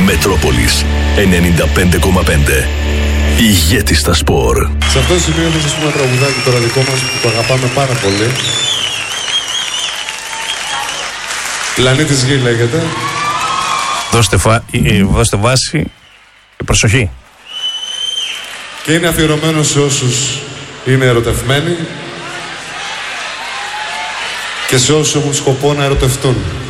Μετρόπολης 95,5. Ηγέτης στα σπορ. Σε αυτό το σημείο θα σας πούμε ένα τραγουδάκι τώρα δικό μας που το αγαπάμε πάρα πολύ. Πλανήτης Γη λέγεται. Δώστε βάση και προσοχή. Και είναι αφιερωμένο σε όσους είναι ερωτευμένοι και σε όσους έχουν σκοπό να ερωτευτούν.